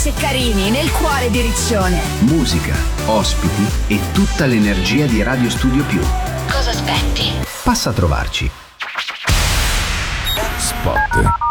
Ceccarini nel cuore di Riccione. Musica, ospiti e tutta l'energia di Radio Studio Più. Cosa aspetti? Passa a trovarci. Spot.